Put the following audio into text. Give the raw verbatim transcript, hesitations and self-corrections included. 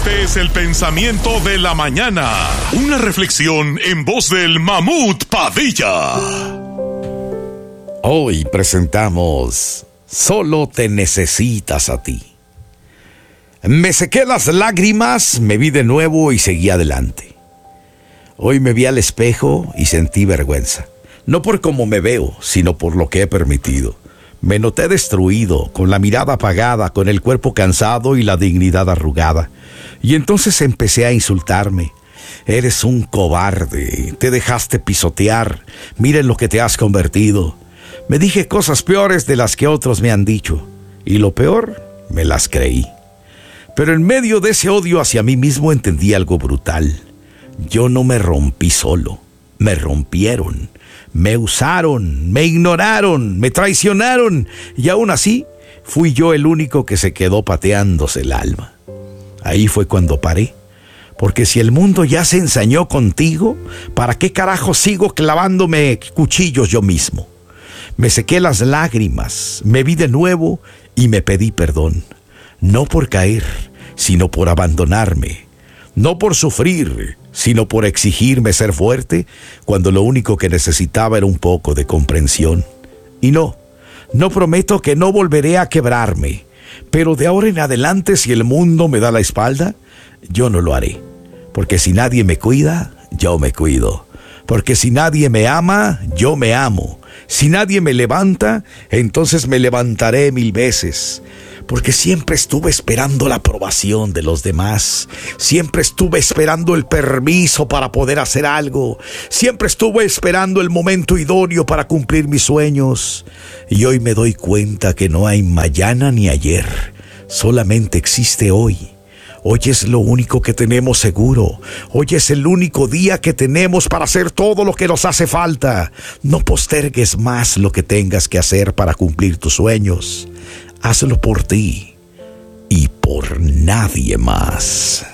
Este es el pensamiento de la mañana. Una reflexión en voz del Mamut Padilla. Hoy presentamos Solo te necesitas a ti. Me sequé las lágrimas, me vi de nuevo y seguí adelante. Hoy me vi al espejo y sentí vergüenza. No por cómo me veo, sino por lo que he permitido. Me noté destruido, con la mirada apagada, con el cuerpo cansado y la dignidad arrugada. Y entonces empecé a insultarme. Eres un cobarde, te dejaste pisotear, miren lo que te has convertido. Me dije cosas peores de las que otros me han dicho. Y lo peor, me las creí. Pero en medio de ese odio hacia mí mismo entendí algo brutal. Yo no me rompí solo, me rompieron. Me usaron, me ignoraron, me traicionaron y aún así fui yo el único que se quedó pateándose el alma. Ahí fue cuando paré, porque si el mundo ya se ensañó contigo, ¿para qué carajo sigo clavándome cuchillos yo mismo? Me sequé las lágrimas, me vi de nuevo y me pedí perdón, no por caer, sino por abandonarme. No por sufrir, sino por exigirme ser fuerte, cuando lo único que necesitaba era un poco de comprensión. Y no, no prometo que no volveré a quebrarme, pero de ahora en adelante, si el mundo me da la espalda, yo no lo haré. Porque si nadie me cuida, yo me cuido. Porque si nadie me ama, yo me amo. Si nadie me levanta, entonces me levantaré mil veces. Porque siempre estuve esperando la aprobación de los demás. Siempre estuve esperando el permiso para poder hacer algo. Siempre estuve esperando el momento idóneo para cumplir mis sueños. Y hoy me doy cuenta que no hay mañana ni ayer. Solamente existe hoy. Hoy es lo único que tenemos seguro. Hoy es el único día que tenemos para hacer todo lo que nos hace falta. No postergues más lo que tengas que hacer para cumplir tus sueños. Hazlo por ti y por nadie más.